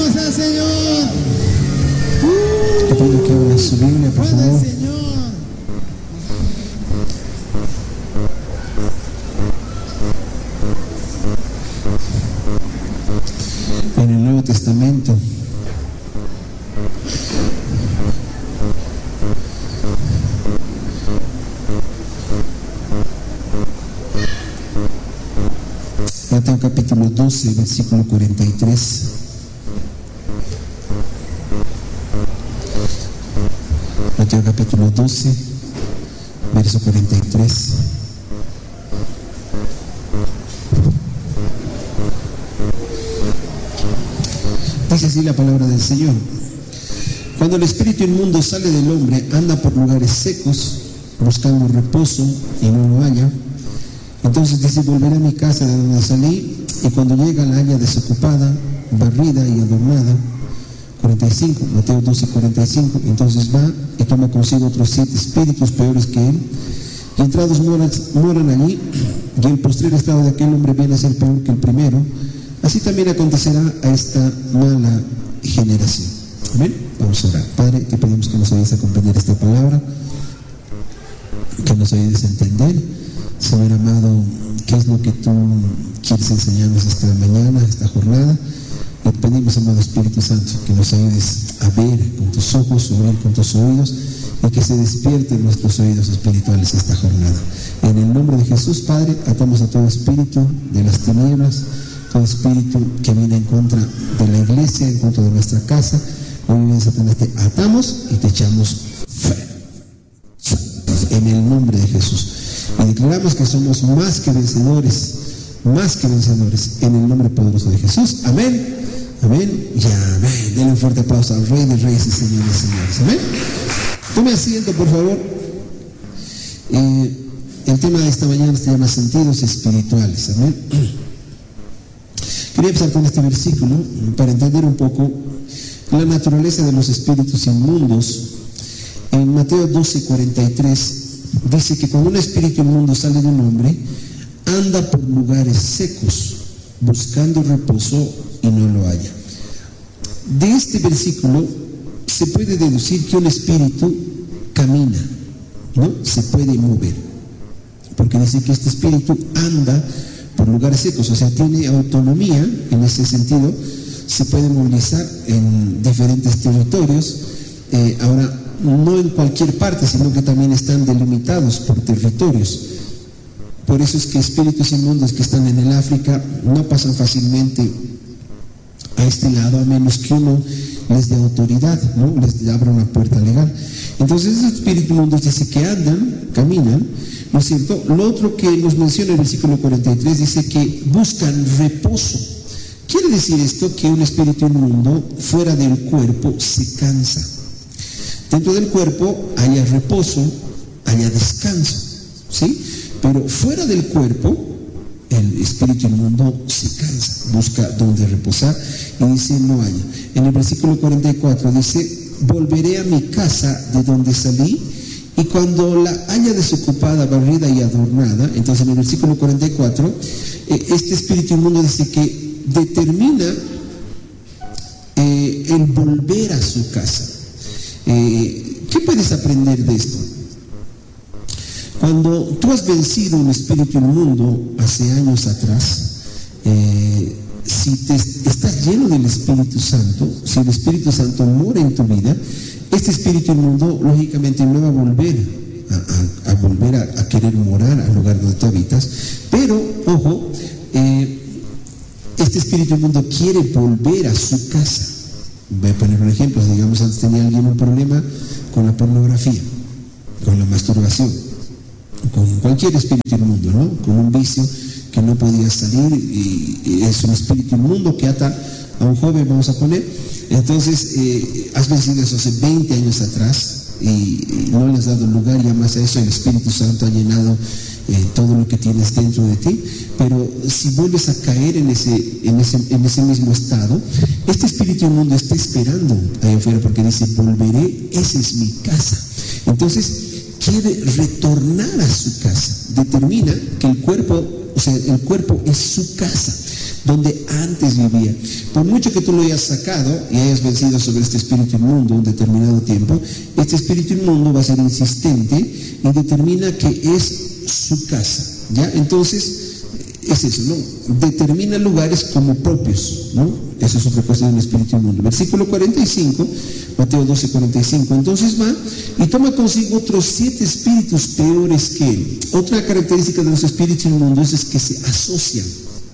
Adoremos al Señor. Te pido que abras su Biblia, por Con el favor. Señor. En el Nuevo Testamento. Mateo capítulo 12, versículo 43. Mateo capítulo 12, verso 43. Dice así la palabra del Señor: cuando el espíritu inmundo sale del hombre, anda por lugares secos, buscando reposo, y no lo halla. Entonces dice: volveré a mi casa de donde salí, y cuando llega la halla desocupada, barrida y adornada. 45, Mateo 12, 45. Entonces va y toma consigo otros 7 espíritus peores que él, y entrados moran allí, y el postrer estado de aquel hombre viene a ser peor que el primero. Así también acontecerá a esta mala generación. Amén. Vamos a orar. Padre, te pedimos que nos ayudes a comprender esta palabra, que nos ayudes a entender, Señor amado, qué es lo que tú quieres enseñarnos esta mañana, esta jornada. Y te pedimos, amado Espíritu Santo, que nos ayudes a ver con tus ojos, oír con tus oídos, y que se despierten nuestros oídos espirituales esta jornada. En el nombre de Jesús, Padre, atamos a todo espíritu de las tinieblas, todo espíritu que viene en contra de la iglesia, en contra de nuestra casa. Hoy bien, Satanás, te atamos y te echamos fuera. En el nombre de Jesús. Y declaramos que somos más que vencedores, en el nombre poderoso de Jesús. Amén, amén y amén. Denle un fuerte aplauso al Rey de Reyes y Señor de Señores. Amén. Tome asiento, por favor. El tema de esta mañana se llama sentidos espirituales. Amén. Quería empezar con este versículo para entender un poco la naturaleza de los espíritus inmundos. En Mateo 12, 43 dice que cuando un espíritu inmundo sale de un hombre, anda por lugares secos, buscando reposo, y no lo halla. De este versículo se puede deducir que un espíritu camina, ¿no? Se puede mover, porque dice que este espíritu anda por lugares secos, o sea, tiene autonomía en ese sentido, se puede movilizar en diferentes territorios. Ahora, no en cualquier parte, sino que también están delimitados por territorios. Por eso es que espíritus inmundos que están en el África no pasan fácilmente a este lado, a menos que uno les dé autoridad, ¿no? Les abra una puerta legal. Entonces, esos espíritus inmundos dice que andan, caminan, ¿no es cierto? Lo otro que nos menciona el versículo 43 dice que buscan reposo. Quiere decir esto que un espíritu inmundo fuera del cuerpo se cansa. Dentro del cuerpo haya reposo, haya descanso, ¿sí? Pero fuera del cuerpo, el espíritu inmundo se cansa, busca donde reposar, y dice: no haya. En el versículo 44 dice: volveré a mi casa de donde salí, y cuando la haya desocupada, barrida y adornada. Entonces, en el versículo 44, este espíritu inmundo dice que determina el volver a su casa. ¿Qué puedes aprender de esto? Cuando tú has vencido un espíritu inmundo hace años atrás, si estás lleno del Espíritu Santo, si el Espíritu Santo mora en tu vida, este espíritu inmundo lógicamente no va a volver a querer morar al lugar donde tú habitas. Pero, ojo, este espíritu inmundo quiere volver a su casa. Voy a poner un ejemplo. Digamos, antes tenía alguien un problema con la pornografía, con la masturbación, con cualquier espíritu inmundo, ¿no? Con un vicio que no podía salir, y es un espíritu inmundo que ata a un joven, vamos a poner. Entonces, has vencido eso hace 20 años atrás, y no le has dado lugar ya más a eso. El Espíritu Santo ha llenado todo lo que tienes dentro de ti. Pero si vuelves a caer en ese mismo estado, este espíritu inmundo está esperando ahí afuera, porque dice: volveré, esa es mi casa. Entonces quiere retornar a su casa. Determina que el cuerpo, o sea, el cuerpo es su casa. donde antes vivía. Por mucho que tú lo hayas sacado y hayas vencido sobre este espíritu inmundo un determinado tiempo, este espíritu inmundo va a ser insistente y determina que es su casa, ¿ya? Entonces, es eso, ¿no? Determina lugares como propios, ¿no? Eso es otra cosa de un espíritu inmundo. Versículo 45, Mateo 12, 45. Entonces va y toma consigo otros 7 espíritus peores que él. Otra característica de los espíritus inmundos es que se asocian.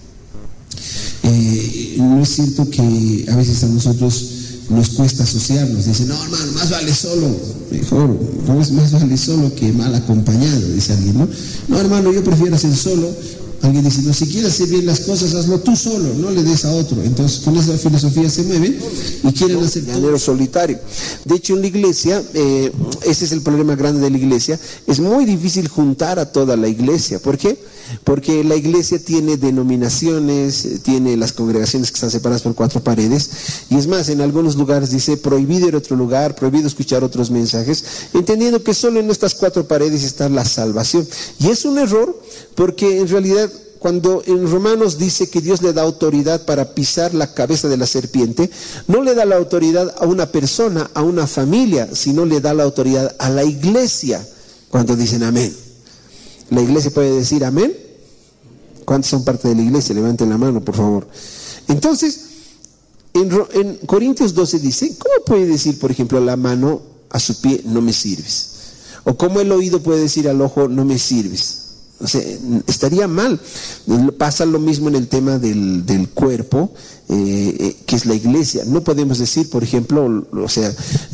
No es cierto que a veces a nosotros nos cuesta asociarnos. Dicen, no, hermano, más vale solo, mejor, no es más vale solo que mal acompañado, dice alguien, ¿no? No, hermano, yo prefiero hacer solo. Alguien dice, no, si quieres hacer bien las cosas, hazlo tú solo, no le des a otro. Entonces, con esa filosofía se mueven y quieren hacer llanero solitario. De hecho, en la iglesia, ese es el problema grande de la iglesia, es muy difícil juntar a toda la iglesia. ¿Por qué? Porque la iglesia tiene denominaciones, tiene las congregaciones que están separadas por 4 paredes, y es más, en algunos lugares dice prohibido ir a otro lugar, prohibido escuchar otros mensajes, entendiendo que solo en estas 4 paredes está la salvación. Y es un error, porque en realidad cuando en Romanos dice que Dios le da autoridad para pisar la cabeza de la serpiente, no le da la autoridad a una persona, a una familia, sino le da la autoridad a la iglesia. Cuando dicen amén, ¿la iglesia puede decir amén? ¿Cuántos son parte de la iglesia? Levanten la mano, por favor. Entonces, en Corintios 12 dice, ¿cómo puede decir, por ejemplo, la mano a su pie, no me sirves? O ¿cómo el oído puede decir al ojo, no me sirves? O sea, estaría mal. Pasa lo mismo en el tema del cuerpo, que es la iglesia. No podemos decir, por ejemplo, o sea,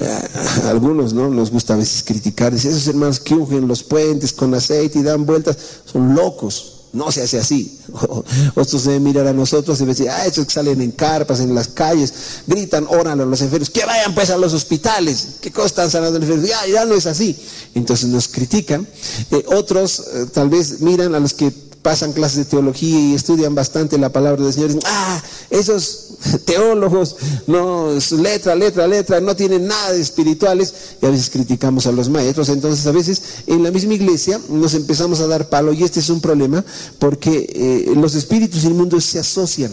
a algunos no nos gusta a veces criticar, dicen, esos hermanos que ungen los puentes con aceite y dan vueltas, son locos. No se hace así. Otros deben mirar a nosotros y decir, estos que salen en carpas, en las calles, gritan, oran a los enfermos, que vayan pues a los hospitales, ¿qué cosa están sanando los enfermos? Ya no es así. Entonces nos critican. Otros tal vez miran a los que pasan clases de teología y estudian bastante la palabra del Señor y dicen, esos teólogos, no, letra, no tienen nada de espirituales, y a veces criticamos a los maestros. Entonces a veces en la misma iglesia nos empezamos a dar palo, y este es un problema, porque los espíritus inmundos se asocian,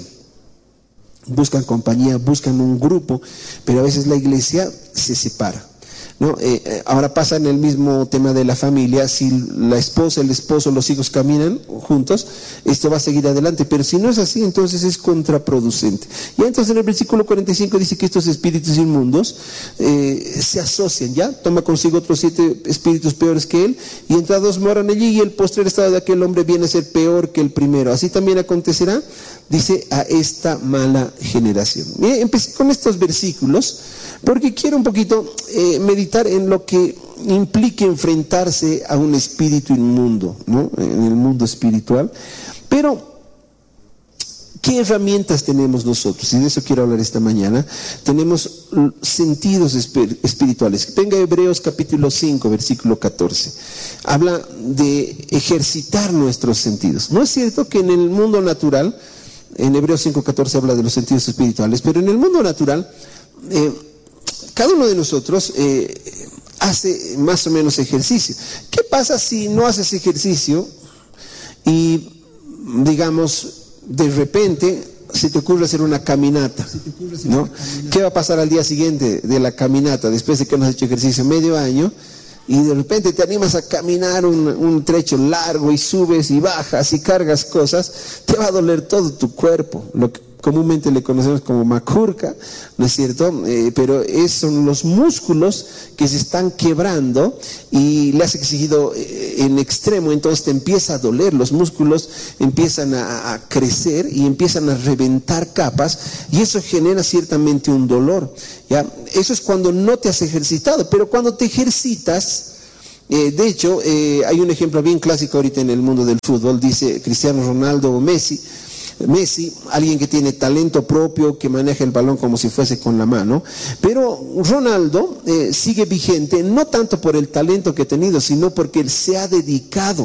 buscan compañía, buscan un grupo, pero a veces la iglesia se separa, ¿no? Ahora pasa en el mismo tema de la familia. Si la esposa, el esposo, los hijos caminan juntos, esto va a seguir adelante, pero si no es así, entonces es contraproducente. Y entonces en el versículo 45 dice que estos espíritus inmundos se asocian, ¿ya? Toma consigo otros 7 espíritus peores que él, y entrados moran allí, y el postrer estado de aquel hombre viene a ser peor que el primero. Así también acontecerá, dice, a esta mala generación. Empecé con estos versículos porque quiero un poquito meditar en lo que implica enfrentarse a un espíritu inmundo, ¿no? En el mundo espiritual. Pero, ¿qué herramientas tenemos nosotros? Y de eso quiero hablar esta mañana. Tenemos sentidos espirituales. Venga Hebreos capítulo 5, versículo 14. Habla de ejercitar nuestros sentidos. ¿No es cierto que en el mundo natural, en Hebreos 5:14 habla de los sentidos espirituales, pero en el mundo natural, cada uno de nosotros hace más o menos ejercicio? ¿Qué pasa si no haces ejercicio y, digamos, de repente se te ocurre hacer una caminata, ¿no? ¿Qué va a pasar al día siguiente de la caminata, después de que no has hecho ejercicio medio año? Y de repente te animas a caminar un trecho largo y subes y bajas y cargas cosas, te va a doler todo tu cuerpo, lo que comúnmente le conocemos como macurca, ¿no es cierto? Pero son los músculos que se están quebrando y le has exigido en extremo, entonces te empieza a doler, los músculos empiezan a crecer y empiezan a reventar capas, y eso genera ciertamente un dolor, ¿ya? Eso es cuando no te has ejercitado, pero cuando te ejercitas, de hecho, hay un ejemplo bien clásico ahorita en el mundo del fútbol, dice Cristiano Ronaldo o Messi, alguien que tiene talento propio, que maneja el balón como si fuese con la mano, pero Ronaldo sigue vigente, no tanto por el talento que ha tenido, sino porque él se ha dedicado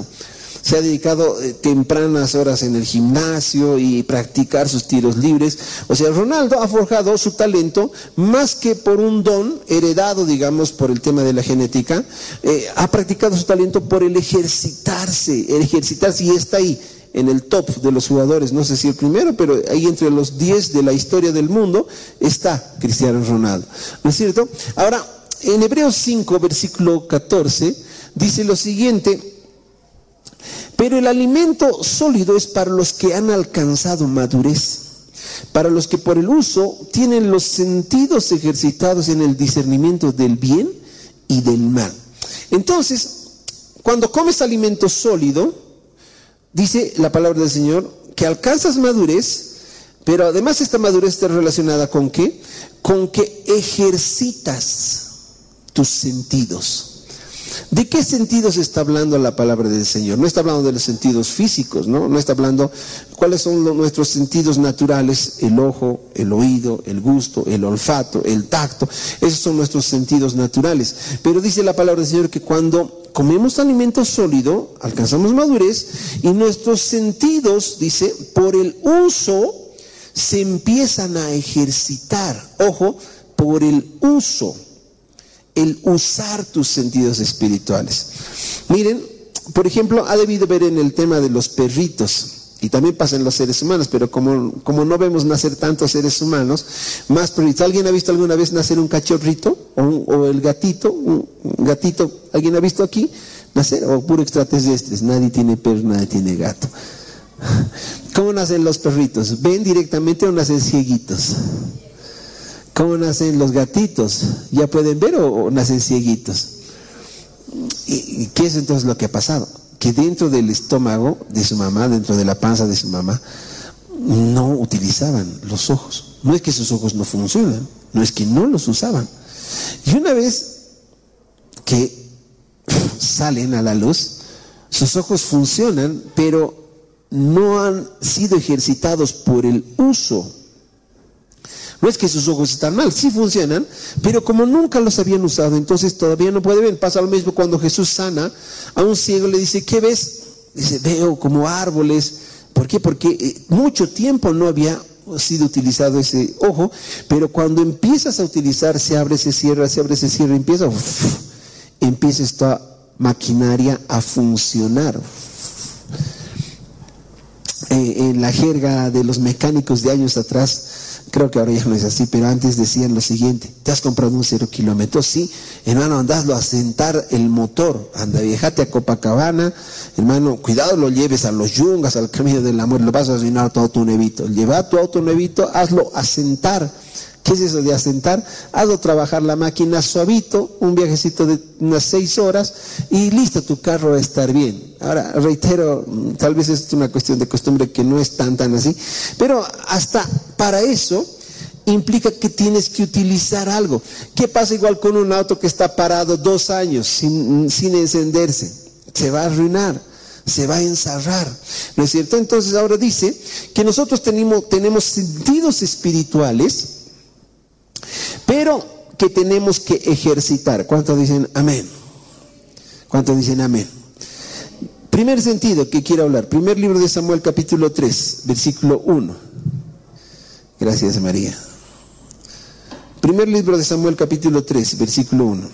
tempranas horas en el gimnasio y practicar sus tiros libres. O sea, Ronaldo ha forjado su talento más que por un don heredado, digamos, por el tema de la genética. Ha practicado su talento por el ejercitarse, y está ahí. en el top de los jugadores, no sé si el primero, pero ahí entre los 10 de la historia del mundo está Cristiano Ronaldo, ¿no es cierto? Ahora, en Hebreos 5, versículo 14, dice lo siguiente: pero el alimento sólido es para los que han alcanzado madurez, para los que por el uso tienen los sentidos ejercitados en el discernimiento del bien y del mal. Entonces, cuando comes alimento sólido, dice la palabra del Señor que alcanzas madurez, pero además esta madurez está relacionada ¿con qué? Con que ejercitas tus sentidos. ¿De qué sentidos está hablando la palabra del Señor? No está hablando de los sentidos físicos, ¿no? No está hablando cuáles son nuestros sentidos naturales: el ojo, el oído, el gusto, el olfato, el tacto. Esos son nuestros sentidos naturales. Pero dice la palabra del Señor que cuando comemos alimento sólido, alcanzamos madurez y nuestros sentidos, dice, por el uso se empiezan a ejercitar. Ojo, por el uso. El usar tus sentidos espirituales. Miren, por ejemplo, ha debido ver en el tema de los perritos, y también pasa en los seres humanos, pero como no vemos nacer tantos seres humanos, más perritos. ¿Alguien ha visto alguna vez nacer un cachorrito? O el gatito, un gatito, ¿alguien ha visto aquí nacer? O puro extraterrestres, nadie tiene perro, nadie tiene gato. ¿Cómo nacen los perritos? ¿Ven directamente o nacen cieguitos? ¿Cómo nacen los gatitos? ¿Ya pueden ver o nacen cieguitos? ¿Y qué es entonces lo que ha pasado? Que dentro del estómago de su mamá, dentro de la panza de su mamá, no utilizaban los ojos. No es que sus ojos no funcionan, no es que no los usaban. Y una vez que salen a la luz, sus ojos funcionan, pero no han sido ejercitados por el uso. No es que sus ojos están mal, sí funcionan, pero como nunca los habían usado, entonces todavía no puede ver. Pasa lo mismo cuando Jesús sana a un ciego, le dice: ¿qué ves? Dice: veo como árboles. ¿Por qué? Porque mucho tiempo no había sido utilizado ese ojo, pero cuando empiezas a utilizar, se abre, se cierra, empieza esta maquinaria a funcionar. En la jerga de los mecánicos de años atrás, creo que ahora ya no es así, pero antes decían lo siguiente: ¿te has comprado un 0 kilómetro? Sí, hermano, andaslo a sentar el motor, anda, viajate a Copacabana, hermano, cuidado, lo lleves a los Yungas, al Camino del Amor, lo vas a arruinar tu auto nuevito. Lleva tu auto nuevito, hazlo asentar. ¿Qué es eso de asentar? Hazlo trabajar la máquina suavito, un viajecito de unas 6 horas y listo, tu carro va a estar bien. Ahora, reitero, tal vez es una cuestión de costumbre que no es tan así, pero hasta para eso implica que tienes que utilizar algo. ¿Qué pasa igual con un auto que está parado 2 años sin encenderse? Se va a arruinar, se va a ensarrar, ¿no es cierto? Entonces ahora dice que nosotros tenemos sentidos espirituales, pero que tenemos que ejercitar. ¿Cuántos dicen amén? ¿Cuántos dicen amén? Primer sentido que quiero hablar, primer libro de Samuel, capítulo 3, versículo 1. Gracias, María. Primer libro de Samuel, capítulo 3, versículo 1.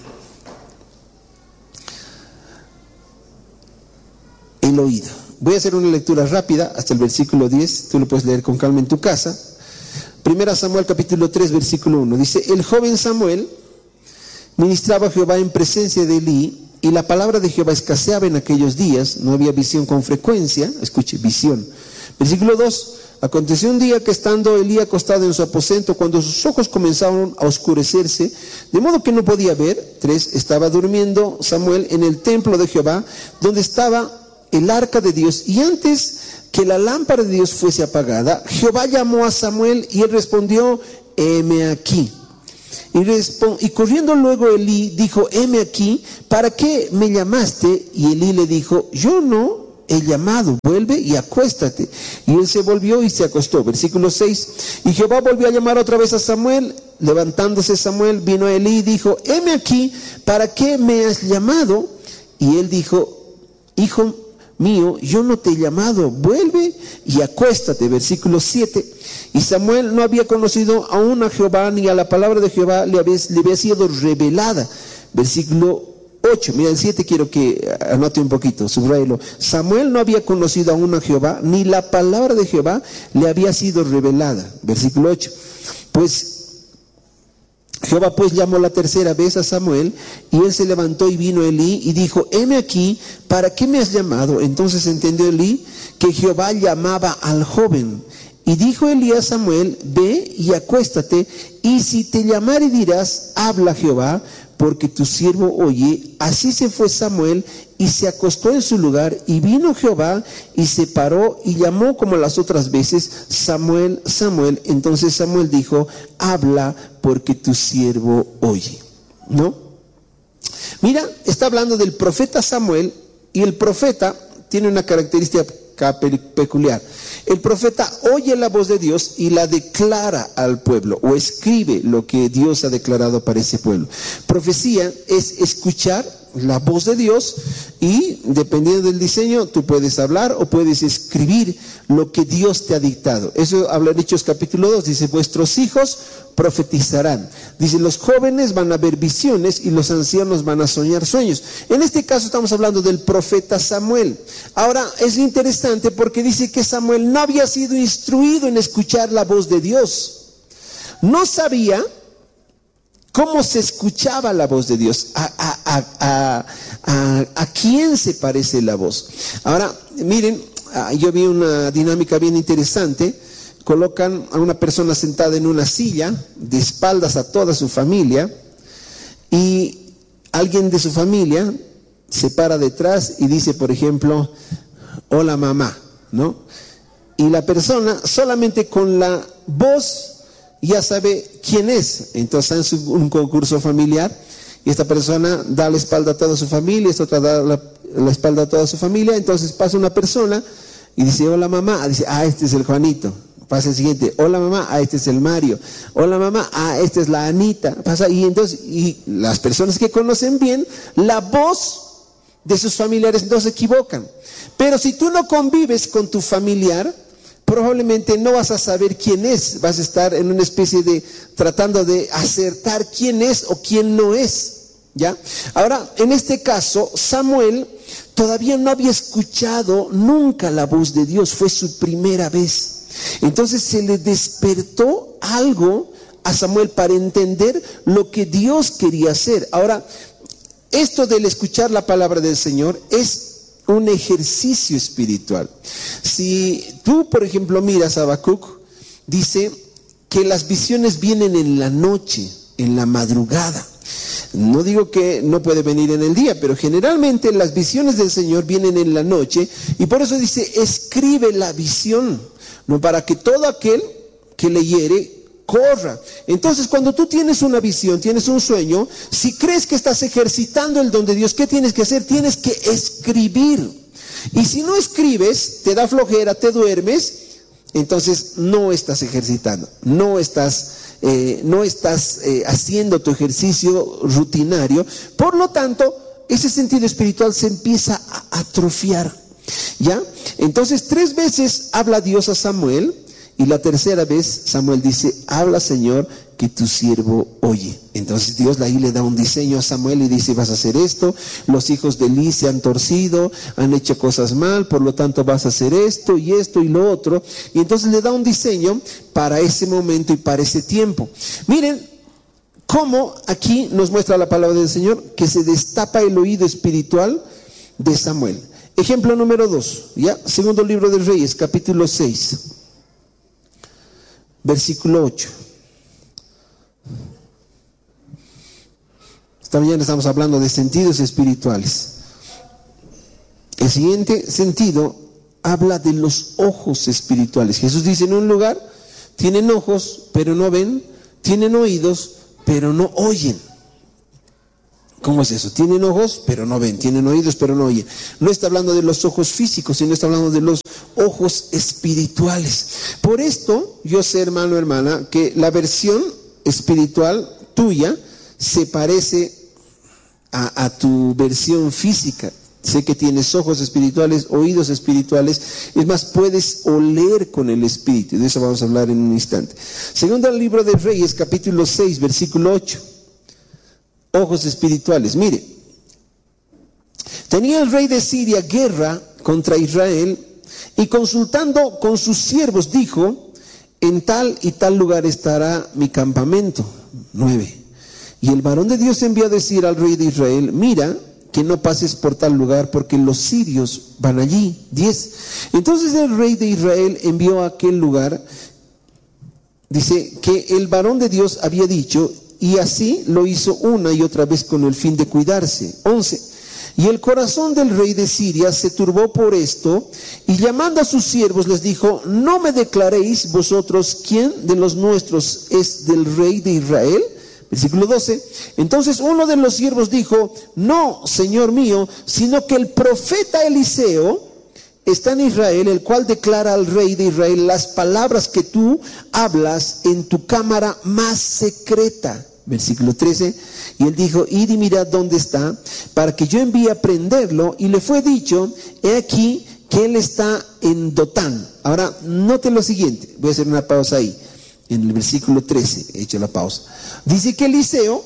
El oído. Voy a hacer una lectura rápida hasta el versículo 10, tú lo puedes leer con calma en tu casa. Primera Samuel capítulo 3 versículo 1 dice: el joven Samuel ministraba a Jehová en presencia de Elí, y la palabra de Jehová escaseaba en aquellos días, no había visión con frecuencia. Escuche, visión. Versículo 2: aconteció un día que estando Elí acostado en su aposento, cuando sus ojos comenzaron a oscurecerse, de modo que no podía ver. 3: estaba durmiendo Samuel en el templo de Jehová, donde estaba el arca de Dios, y antes que la lámpara de Dios fuese apagada, Jehová llamó a Samuel, y él respondió: heme aquí. Y corriendo luego Elí dijo: heme aquí, ¿para qué me llamaste? Y Elí le dijo: yo no he llamado, vuelve y acuéstate. Y él se volvió y se acostó. Versículo 6: y Jehová volvió a llamar otra vez a Samuel. Levantándose Samuel, vino a Elí y dijo: heme aquí, ¿para qué me has llamado? Y él dijo: hijo mío, yo no te he llamado, vuelve y acuéstate. Versículo 7: y Samuel no había conocido aún a Jehová, ni a la palabra de Jehová le había sido revelada. Versículo 8, mira, el 7 quiero que anote un poquito, subrayelo. Samuel no había conocido aún a Jehová, ni la palabra de Jehová le había sido revelada. Versículo 8. Pues Jehová pues llamó la tercera vez a Samuel, y él se levantó y vino a Elí y dijo: heme aquí, ¿para qué me has llamado? Entonces entendió Elí que Jehová llamaba al joven. Y dijo Elí a Samuel: ve y acuéstate, y si te llamare dirás: habla Jehová, porque tu siervo oye. Así se fue Samuel y se acostó en su lugar, y vino Jehová y se paró y llamó como las otras veces: Samuel, Samuel. Entonces Samuel dijo: habla, porque tu siervo oye. ¿No? Mira, está hablando del profeta Samuel, y el profeta tiene una característica peculiar. El profeta oye la voz de Dios y la declara al pueblo, o escribe lo que Dios ha declarado para ese pueblo. Profecía es escuchar la voz de Dios, y dependiendo del diseño tú puedes hablar o puedes escribir lo que Dios te ha dictado. Eso habla en Hechos capítulo 2, dice: vuestros hijos profetizarán. Dice: los jóvenes van a ver visiones y los ancianos van a soñar sueños. En este caso estamos hablando del profeta Samuel. Ahora es interesante porque dice que Samuel no había sido instruido en escuchar la voz de Dios. No sabía cómo se escuchaba la voz de Dios, a quién se parece la voz. Ahora, miren, yo vi una dinámica bien interesante. Colocan a una persona sentada en una silla, de espaldas a toda su familia, y alguien de su familia se para detrás y dice, por ejemplo: hola mamá, ¿no? Y la persona solamente con la voz ya sabe quién es. Entonces está en un concurso familiar, y esta persona da la espalda a toda su familia, esta otra da la espalda a toda su familia. Entonces pasa una persona y dice: hola mamá. Dice: este es el Juanito. Pasa el siguiente: hola mamá. Este es el Mario. Hola mamá. Esta es la Anita. Pasa, y entonces, y las personas que conocen bien la voz de sus familiares no se equivocan. Pero si tú no convives con tu familiar, probablemente no vas a saber quién es. Vas a estar en una especie de tratando de acertar quién es o quién no es, ¿ya? Ahora, en este caso, Samuel todavía no había escuchado nunca la voz de Dios. Fue su primera vez. Entonces se le despertó algo a Samuel para entender lo que Dios quería hacer. Ahora, esto del escuchar la palabra del Señor es un ejercicio espiritual. Si tú, por ejemplo, miras a Habacuc, dice que las visiones vienen en la noche, en la madrugada. No digo que no puede venir en el día, pero generalmente las visiones del Señor vienen en la noche, y por eso dice: escribe la visión, no, para que todo aquel que leyere corra. Entonces, cuando tú tienes una visión, tienes un sueño, si crees que estás ejercitando el don de Dios, ¿qué tienes que hacer? Tienes que escribir. Y si no escribes, te da flojera, te duermes, entonces no estás ejercitando, no estás haciendo tu ejercicio rutinario. Por lo tanto, ese sentido espiritual se empieza a atrofiar, ¿ya? Entonces 3 veces habla Dios a Samuel, y la tercera vez Samuel dice: habla Señor, que tu siervo oye. Entonces Dios ahí le da un diseño a Samuel y dice: vas a hacer esto, los hijos de Elí se han torcido, han hecho cosas mal, por lo tanto vas a hacer esto y lo otro. Y entonces le da un diseño para ese momento y para ese tiempo. Miren cómo aquí nos muestra la palabra del Señor que se destapa el oído espiritual de Samuel. Ejemplo número 2, ¿ya? Segundo libro de Reyes, capítulo 6, versículo 8. Esta mañana estamos hablando de sentidos espirituales. El siguiente sentido habla de los ojos espirituales. Jesús dice en un lugar: tienen ojos pero no ven, tienen oídos pero no oyen. ¿Cómo es eso? Tienen ojos pero no ven, tienen oídos pero no oyen. No está hablando de los ojos físicos, sino está hablando de los ojos espirituales. Por esto yo sé, hermano, hermana, que la versión espiritual tuya se parece a tu versión física. Sé que tienes ojos espirituales, oídos espirituales. Es más, puedes oler con el espíritu. De eso vamos a hablar en un instante. Segundo libro de Reyes, capítulo 6, versículo 8. Ojos espirituales. Mire, Tenía el rey de Siria guerra contra Israel y consultando con sus siervos dijo: en tal y tal lugar estará mi campamento. 9. Y el varón de Dios envió a decir al rey de Israel: mira que no pases por tal lugar, porque los sirios van allí. 10. Entonces el rey de Israel envió a aquel lugar, dice que el varón de Dios había dicho, y así lo hizo una y otra vez con el fin de cuidarse. 11. Y el corazón del rey de Siria se turbó por esto, y llamando a sus siervos les dijo: ¿no me declaréis vosotros quién de los nuestros es del rey de Israel? Versículo 12. Entonces uno de los siervos dijo: no, señor mío, sino que el profeta Eliseo está en Israel, el cual declara al rey de Israel las palabras que tú hablas en tu cámara más secreta. Versículo 13. Y él dijo: id y mirad dónde está, para que yo envíe a prenderlo. Y le fue dicho: he aquí que él está en Dotán. Ahora, note lo siguiente. Voy a hacer una pausa ahí. En el versículo 13, he hecho la pausa. Dice que Eliseo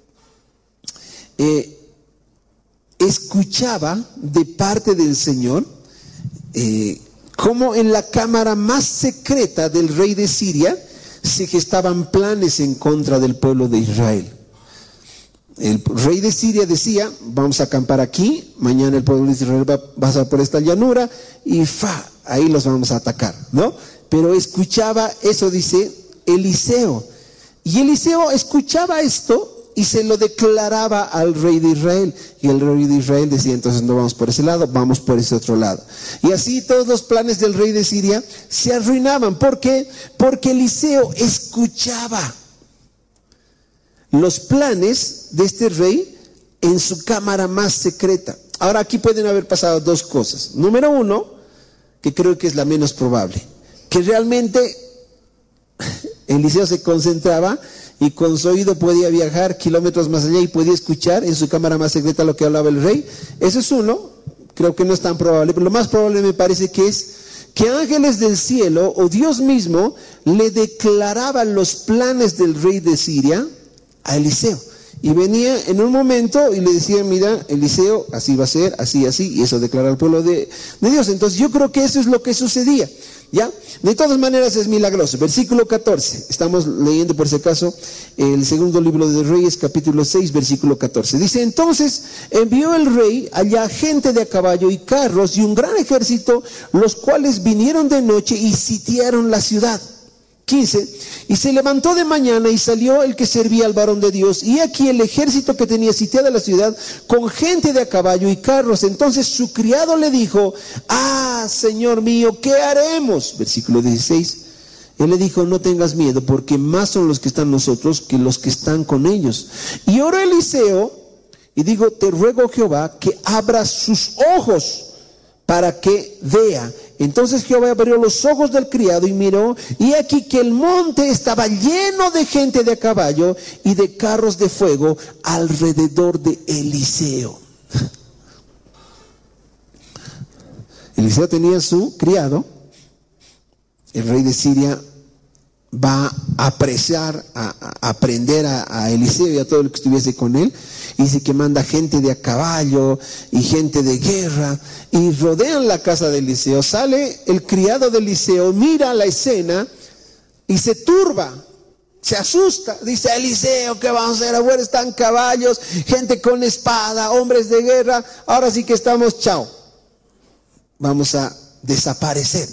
escuchaba de parte del Señor, como en la cámara más secreta del rey de Siria se gestaban planes en contra del pueblo de Israel. El rey de Siria decía: vamos a acampar aquí, mañana el pueblo de Israel va a pasar por esta llanura y ahí los vamos a atacar, ¿no? Pero escuchaba eso, dice Eliseo. Y Eliseo escuchaba esto y se lo declaraba al rey de Israel. Y el rey de Israel decía: entonces no vamos por ese lado, vamos por ese otro lado. Y así todos los planes del rey de Siria se arruinaban. ¿Por qué? Porque Eliseo escuchaba los planes de este rey en su cámara más secreta. Ahora, aquí pueden haber pasado dos cosas. Número uno, que creo que es la menos probable, que realmente Eliseo se concentraba y con su oído podía viajar kilómetros más allá y podía escuchar en su cámara más secreta lo que hablaba el rey. Eso es uno, creo que no es tan probable, pero lo más probable me parece que es que ángeles del cielo o Dios mismo le declaraban los planes del rey de Siria a Eliseo. Y venía en un momento y le decía: mira, Eliseo, así va a ser, así, así, y eso declara al pueblo de Dios. Entonces yo creo que eso es lo que sucedía, ¿ya? De todas maneras es milagroso. Versículo 14, estamos leyendo por si acaso el segundo libro de Reyes, capítulo 6, versículo 14. Dice: entonces envió el rey allá gente de a caballo y carros y un gran ejército, los cuales vinieron de noche y sitiaron la ciudad. 15. Y se levantó de mañana y salió el que servía al varón de Dios, y aquí el ejército que tenía sitiada la ciudad con gente de a caballo y carros. Entonces su criado le dijo: señor mío, ¿qué haremos? Versículo 16. Él le dijo: no tengas miedo, porque más son los que están nosotros que los que están con ellos. Y oró Eliseo y digo: te ruego, Jehová, que abra sus ojos para que vea. Entonces Jehová abrió los ojos del criado y miró, y aquí que el monte estaba lleno de gente de a caballo y de carros de fuego alrededor de Eliseo. Eliseo tenía su criado. El rey de Siria va a apresar, a prender a Eliseo y a todo el que estuviese con él. Y dice que manda gente de a caballo y gente de guerra y rodean la casa de Eliseo. Sale el criado de Eliseo, mira la escena y se turba, se asusta. Dice: Eliseo, ¿qué vamos a hacer? Afuera están caballos, gente con espada, hombres de guerra. Ahora sí que estamos, chao, vamos a desaparecer.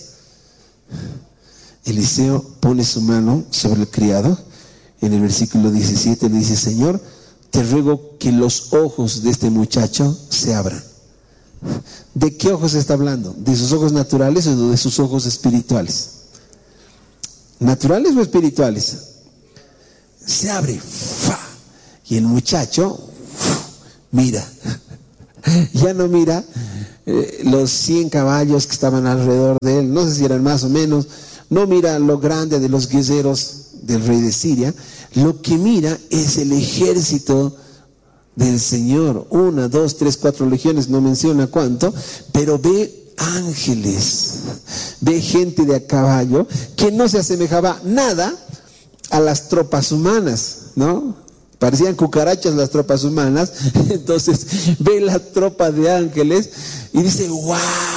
Eliseo pone su mano sobre el criado. En el versículo 17 le dice: Señor, te ruego que los ojos de este muchacho se abran. ¿De qué ojos está hablando? ¿De sus ojos naturales o de sus ojos espirituales? ¿Naturales o espirituales? Se abre, ¡fua! Y el muchacho mira. Ya no mira los 100 caballos que estaban alrededor de él, no sé si eran más o menos. No mira lo grande de los guerreros del rey de Siria. Lo que mira es el ejército del Señor. 1, 2, 3, 4 legiones, no menciona cuánto, pero ve ángeles, ve gente de a caballo que no se asemejaba nada a las tropas humanas, ¿no? parecían cucarachas las tropas humanas. Entonces ve la tropa de ángeles y dice, wow.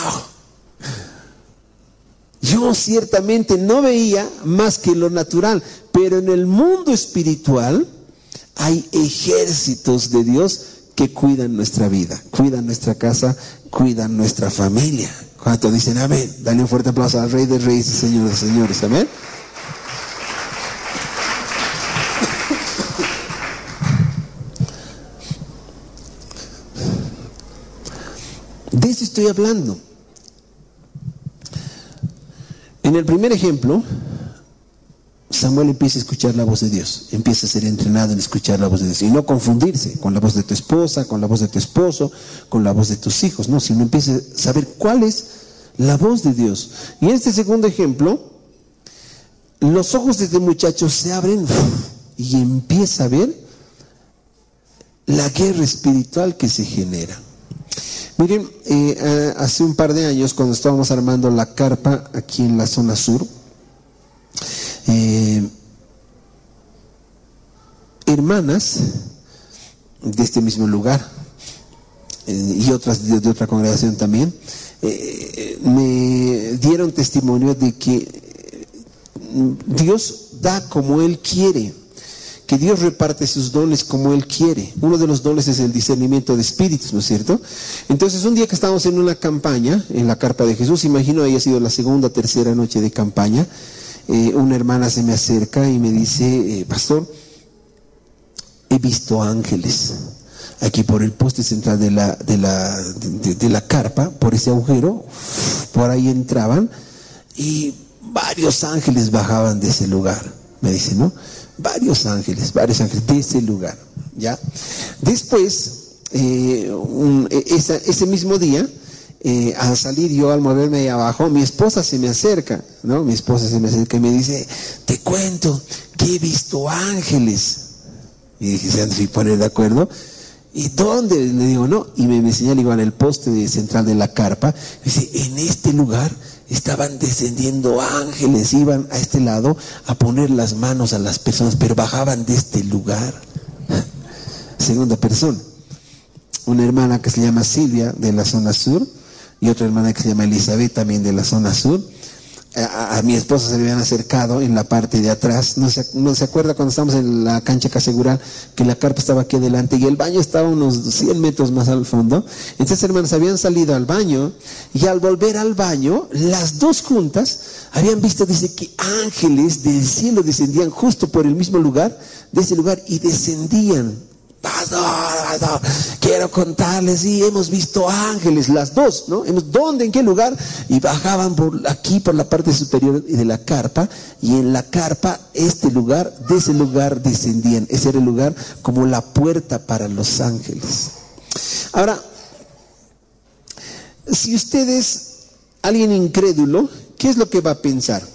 Yo ciertamente no veía más que lo natural, pero en el mundo espiritual hay ejércitos de Dios que cuidan nuestra vida, cuidan nuestra casa, cuidan nuestra familia. ¿Cuántos dicen amén? Dale un fuerte aplauso al Rey de Reyes y Señor de Señores, amén. De eso estoy hablando. En el primer ejemplo, Samuel empieza a escuchar la voz de Dios, empieza a ser entrenado en escuchar la voz de Dios y no confundirse con la voz de tu esposa, con la voz de tu esposo, con la voz de tus hijos, no, sino empieza a saber cuál es la voz de Dios. Y en este segundo ejemplo, los ojos de este muchacho se abren y empieza a ver la guerra espiritual que se genera. Miren, hace un par de años, cuando estábamos armando la carpa aquí en la zona sur, hermanas de este mismo lugar y otras de otra congregación también, me dieron testimonio de que Dios da como Él quiere, que Dios reparte sus dones como Él quiere. Uno de los dones es el discernimiento de espíritus, ¿no es cierto? Entonces, un día que estábamos en una campaña en la carpa de Jesús, imagino haya sido la segunda o tercera noche de campaña, una hermana se me acerca y me dice, pastor, he visto ángeles aquí por el poste central de la carpa, por ese agujero, por ahí entraban y varios ángeles bajaban de ese lugar, me dice, ¿no? Varios ángeles de ese lugar, ¿ya? Después, ese mismo día, al salir yo, al moverme ahí abajo, mi esposa se me acerca, ¿no? Mi esposa se me acerca y me dice, te cuento que he visto ángeles. Y dije, ¿se han de poner de acuerdo? ¿Y dónde? Le digo, no. Y me señala igual el poste central de la carpa. Dice, en este lugar estaban descendiendo ángeles, iban a este lado a poner las manos a las personas, pero bajaban de este lugar. Segunda persona, una hermana que se llama Silvia, de la zona sur, y otra hermana que se llama Elizabeth, también de la zona sur. A mi esposa se le habían acercado en la parte de atrás. No se acuerda cuando estábamos en la cancha Casegural, que la carpa estaba aquí adelante y el baño estaba unos 100 metros más al fondo. Entonces, hermanas, habían salido al baño y al volver al baño, las dos juntas habían visto, dice, que ángeles del cielo descendían justo por el mismo lugar, de ese lugar, y descendían. Pastor, quiero contarles, y hemos visto ángeles, las dos, ¿no? ¿Dónde? ¿En qué lugar? Y bajaban por aquí, por la parte superior de la carpa, y en la carpa, de ese lugar descendían. Ese era el lugar como la puerta para los ángeles. Ahora, si usted es alguien incrédulo, ¿qué es lo que va a pensar?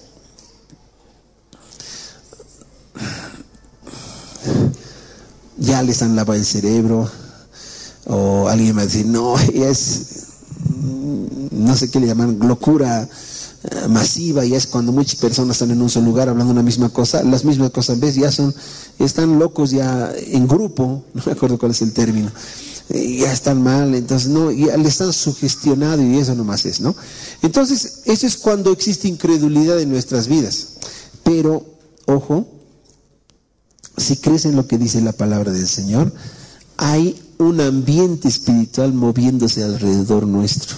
Ya les han lavado el cerebro, o alguien va a decir, no, no sé qué le llaman, locura masiva, y es cuando muchas personas están en un solo lugar hablando una misma cosa, las mismas cosas, ¿ves? Están locos ya en grupo, no me acuerdo cuál es el término, ya están mal, entonces no, ya le están sugestionados y eso nomás es, ¿no? Entonces, eso es cuando existe incredulidad en nuestras vidas, pero, ojo, si crees en lo que dice la palabra del Señor, hay un ambiente espiritual moviéndose alrededor nuestro.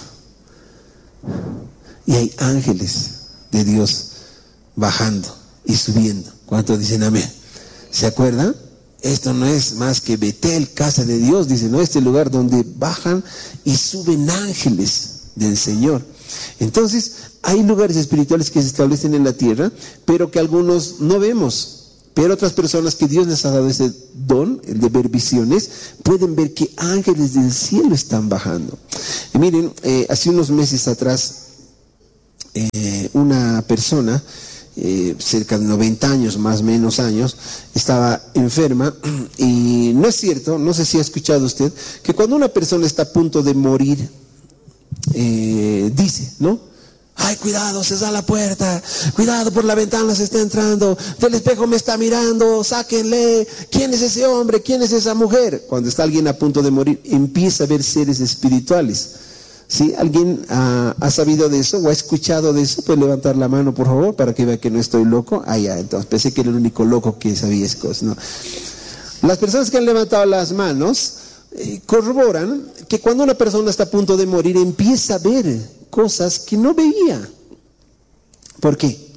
Y hay ángeles de Dios bajando y subiendo. ¿Cuántos dicen amén? ¿Se acuerdan? Esto no es más que Betel, casa de Dios, dice, ¿no? Este lugar donde bajan y suben ángeles del Señor. Entonces, hay lugares espirituales que se establecen en la tierra, pero que algunos no vemos. Pero otras personas que Dios les ha dado ese don, el de ver visiones, pueden ver que ángeles del cielo están bajando. Y miren, hace unos meses atrás, una persona, cerca de 90 años, más o menos años, estaba enferma, y no es cierto, no sé si ha escuchado usted, que cuando una persona está a punto de morir, dice, ¿no? Ay, cuidado, se da la puerta. Cuidado, por la ventana se está entrando. Del espejo me está mirando. Sáquenle. ¿Quién es ese hombre? ¿Quién es esa mujer? Cuando está alguien a punto de morir, empieza a ver seres espirituales. ¿Sí? ¿Alguien ha sabido de eso o ha escuchado de eso? ¿Puede levantar la mano, por favor, para que vea que no estoy loco? Ah, ya, entonces pensé que era el único loco que sabía esas cosas, ¿no? Las personas que han levantado las manos corroboran que cuando una persona está a punto de morir, empieza a ver cosas que no veía. ¿Por qué?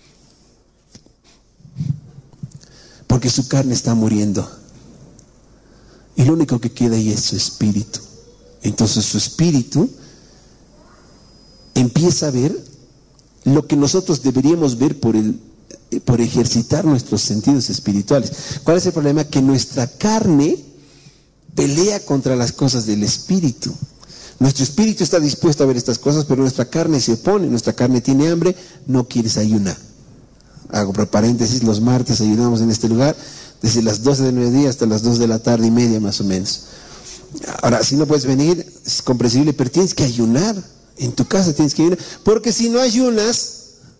Porque su carne está muriendo. Y lo único que queda ahí es su espíritu. Entonces su espíritu empieza a ver lo que nosotros deberíamos ver por ejercitar nuestros sentidos espirituales. ¿Cuál es el problema? Que nuestra carne pelea contra las cosas del espíritu. Nuestro espíritu está dispuesto a ver estas cosas, pero nuestra carne se opone. Nuestra carne tiene hambre, no quieres ayunar. Hago por paréntesis, los martes ayunamos en este lugar desde las 12 del mediodía hasta las 2 de la tarde y media más o menos. Ahora, si no puedes venir, es comprensible, pero tienes que ayunar. En tu casa tienes que ayunar, porque si no ayunas,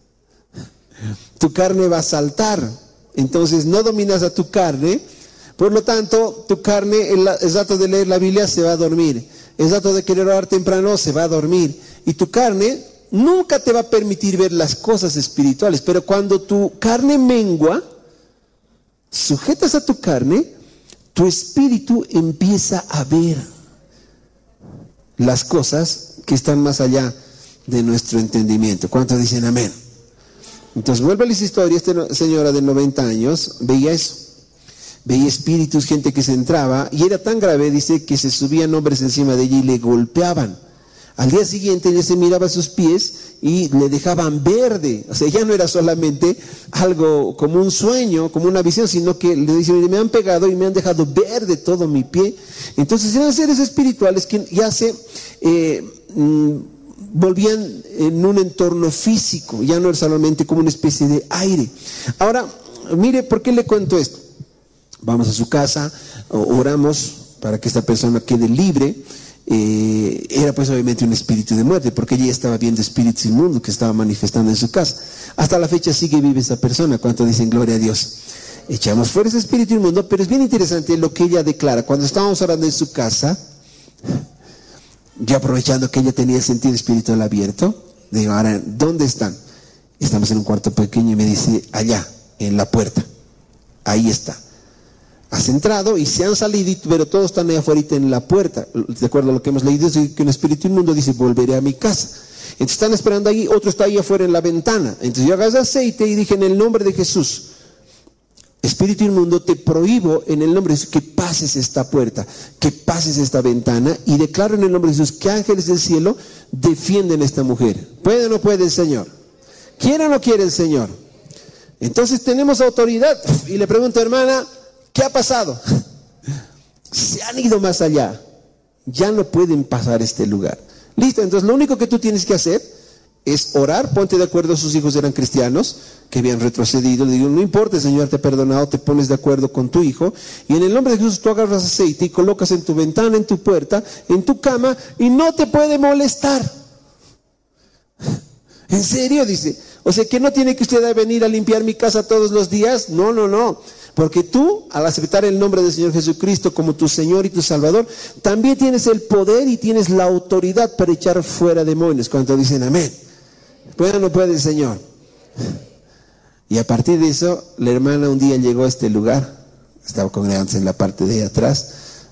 tu carne va a saltar. Entonces no dominas a tu carne. Por lo tanto, tu carne, el rato de leer la Biblia se va a dormir. El rato de querer orar temprano se va a dormir. Y tu carne nunca te va a permitir ver las cosas espirituales. Pero cuando tu carne mengua, sujetas a tu carne, tu espíritu empieza a ver las cosas que están más allá de nuestro entendimiento. ¿Cuántos dicen amén? Entonces vuelve a la historia. Esta señora de 90 años veía eso. Veía espíritus, gente que se entraba, y era tan grave, dice, que se subían hombres encima de ella y le golpeaban. Al día siguiente ella se miraba a sus pies y le dejaban verde. O sea, ya no era solamente algo como un sueño, como una visión, sino que le dice, me han pegado y me han dejado verde todo mi pie. Entonces eran seres espirituales que ya se volvían en un entorno físico, ya no era solamente como una especie de aire. Ahora, mire, ¿por qué le cuento esto? Vamos a su casa, oramos para que esta persona quede libre. Era pues obviamente un espíritu de muerte, porque ella estaba viendo espíritus inmundos que estaba manifestando en su casa. Hasta la fecha sigue vive esa persona. ¿Cuánto dicen gloria a Dios? Echamos fuera ese espíritu inmundo, pero es bien interesante lo que ella declara. Cuando estábamos orando en su casa, yo aprovechando que ella tenía el sentido espiritual abierto, digo, ahora, ¿dónde están? Estamos en un cuarto pequeño y me dice, allá, en la puerta, ahí está. Has entrado y se han salido, pero todos están ahí afuera en la puerta. De acuerdo a lo que hemos leído, es que un espíritu inmundo dice, volveré a mi casa. Entonces están esperando ahí, otro está ahí afuera en la ventana. Entonces yo agarré aceite y dije, en el nombre de Jesús, espíritu inmundo, te prohíbo en el nombre de Jesús que pases esta puerta, que pases esta ventana, y declaro en el nombre de Jesús que ángeles del cielo defienden a esta mujer. ¿Puede o no puede el Señor? ¿Quiere o no quiere el Señor? Entonces tenemos autoridad. Y le pregunto, hermana, ¿qué ha pasado? Se han ido más allá. Ya no pueden pasar este lugar. Listo, entonces lo único que tú tienes que hacer es orar. Ponte de acuerdo, sus hijos eran cristianos que habían retrocedido. Le digo, no importa, el Señor te ha perdonado, te pones de acuerdo con tu hijo. Y en el nombre de Jesús tú agarras aceite y colocas en tu ventana, en tu puerta, en tu cama, y no te puede molestar. ¿En serio? Dice. O sea, que no tiene que usted venir a limpiar mi casa todos los días. No. Porque tú, al aceptar el nombre del Señor Jesucristo como tu Señor y tu Salvador, también tienes el poder y tienes la autoridad para echar fuera demonios. Cuando dicen amén. ¿Puede o no puede el Señor? Y a partir de eso, la hermana un día llegó a este lugar. Estaba congregándose en la parte de atrás.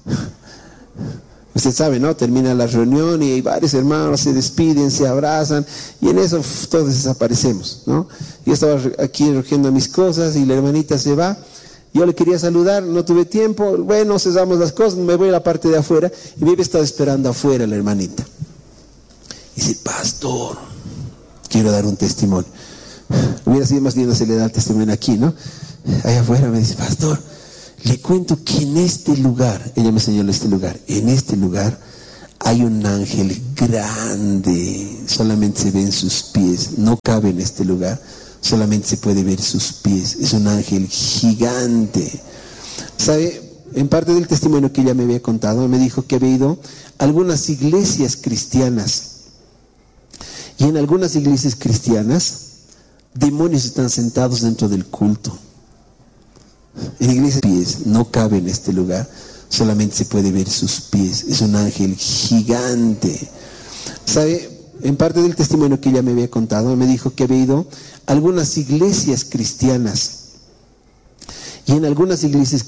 Usted sabe, ¿no? Termina la reunión y hay varios hermanos, se despiden, se abrazan, y en eso todos desaparecemos, ¿no? Yo estaba aquí recogiendo mis cosas y la hermanita se va. Yo le quería saludar, no tuve tiempo. Bueno, cesamos las cosas, me voy a la parte de afuera, y me había estado esperando afuera la hermanita. Y dice, pastor, quiero dar un testimonio. Hubiera sido más lindo si le da el testimonio aquí, ¿no? Allá afuera me dice, pastor, le cuento que en este lugar, ella me enseñó este lugar, en este lugar hay un ángel grande, solamente se ven sus pies, no cabe en este lugar, solamente se puede ver sus pies, es un ángel gigante. ¿Sabe? En parte del testimonio que ella me había contado, me dijo que había ido a algunas iglesias cristianas Y en algunas iglesias cristianas, demonios están sentados dentro del culto. En iglesias pies, no cabe en este lugar, solamente se puede ver sus pies. Es un ángel gigante. ¿Sabe? En parte del testimonio que ella me había contado, me dijo que había ido a algunas iglesias cristianas. Y en algunas iglesias